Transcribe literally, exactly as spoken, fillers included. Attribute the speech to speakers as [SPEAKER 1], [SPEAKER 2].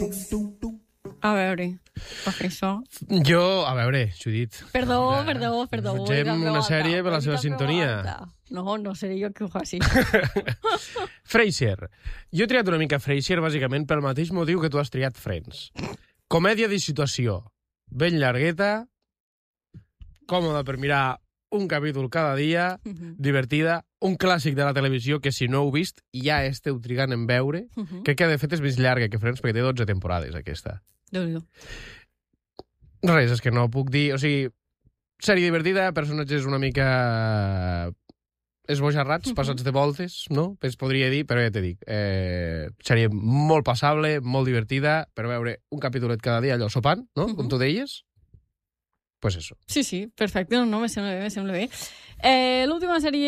[SPEAKER 1] A veure, per fer això...
[SPEAKER 2] Jo, a veure, Judit...
[SPEAKER 1] Perdó, perdó, perdó.
[SPEAKER 2] Fem una sèrie per la seva sintonia.
[SPEAKER 1] No, no seré jo que ho faci.
[SPEAKER 2] Frasier. Jo he triat una mica Frasier, bàsicament, pel mateix motiu que tu has triat Friends. Comèdia de situació. Ben llargueta, còmoda per mirar un capítol cada dia, uh -huh. divertida, un clàssic de la televisió que si no heu vist ja esteu trigant en veure, uh -huh. crec que de fet és més llarga que Friends perquè té dotze temporades aquesta.
[SPEAKER 1] Déu-n'hi-do.
[SPEAKER 2] Res, és que no puc dir... O sigui, sèrie divertida, personatges una mica esbojarrats, uh -huh. passats de voltes, no? Es podria dir, però ja t'he dit. Eh, sèrie molt passable, molt divertida, per veure un capítolet cada dia, allò sopant, no? Uh -huh. Com tu deies. Pues eso.
[SPEAKER 1] Sí, sí, perfecte. No, no, me sembla bé, me sembla bé. Eh, l'última sèrie